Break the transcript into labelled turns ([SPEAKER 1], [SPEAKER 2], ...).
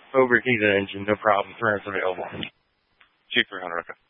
[SPEAKER 1] Overheated engine, no problem. Turns available.
[SPEAKER 2] Chief 300, okay.